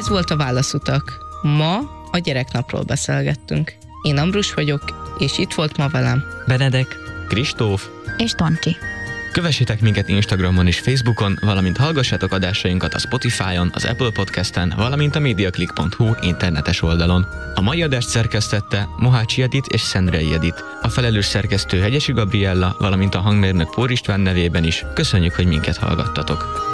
Ez volt a Válaszutak. Ma a gyereknapról beszélgettünk. Én Ambrus vagyok, és itt volt ma velem Benedek, Kristóf és Toncsi. Kövessétek minket Instagramon és Facebookon, valamint hallgassátok adásainkat a Spotify-on, az Apple Podcast-en, valamint a mediaclick.hu internetes oldalon. A mai adást szerkesztette Mohácsi Edit és Szendrei Edit. A felelős szerkesztő Hegyesi Gabriella, valamint a hangmérnök Pór István nevében is köszönjük, hogy minket hallgattatok.